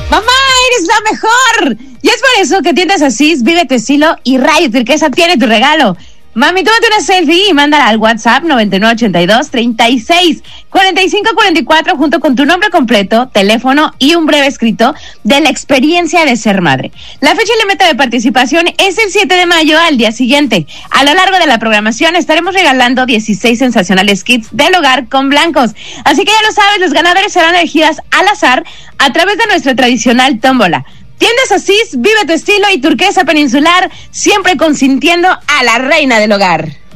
¡Mamá, eres la mejor! Y es por eso que Tiendas Asís, Vive tu Estilo y Rayo Turquesa tiene tu regalo. Mami, tómate una selfie y mándala al WhatsApp 9982-36-4544 junto con tu nombre completo, teléfono y un breve escrito de la experiencia de ser madre. La fecha límite de participación es el 7 de mayo al día siguiente. A lo largo de la programación estaremos regalando 16 sensacionales kits del hogar con blancos. Así que ya lo sabes, los ganadores serán elegidas al azar a través de nuestra tradicional tómbola. Tiendas Asís, Vive tu Estilo y Turquesa Peninsular, siempre consintiendo a la reina del hogar.